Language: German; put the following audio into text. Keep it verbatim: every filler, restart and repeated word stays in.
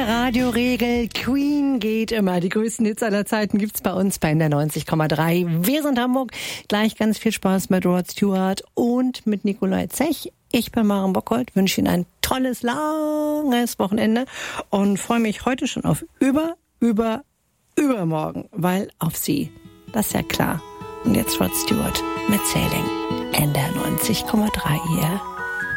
Eine Radioregel, Queen geht immer. Die größten Hits aller Zeiten gibt's bei uns bei der neunzig Komma drei. Wir sind Hamburg. Gleich ganz viel Spaß mit Rod Stewart und mit Nikolai Zech. Ich bin Maren Bockholt, wünsche Ihnen ein tolles, langes Wochenende und freue mich heute schon auf über, über, übermorgen, weil auf Sie. Das ist ja klar. Und jetzt Rod Stewart mit Sailing in der neunzig Komma drei hier.